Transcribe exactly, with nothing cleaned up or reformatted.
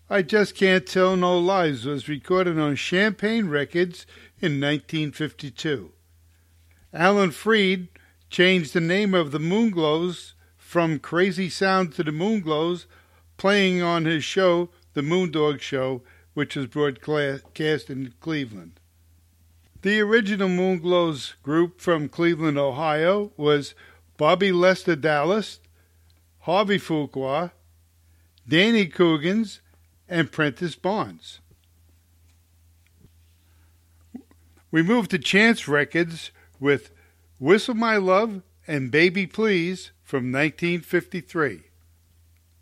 I Just Can't Tell No Lies was recorded on Champagne Records in nineteen fifty-two. Alan Freed changed the name of the Moonglows from Crazy Sound to the Moonglows, playing on his show, The Moondog Show, which was broadcast in Cleveland. The original Moonglows group from Cleveland, Ohio was Bobby Lester Dallas, Harvey Fuqua, Danny Cougans, and Prentice Barnes. We moved to Chance Records with Whistle My Love and Baby Please from nineteen fifty-three.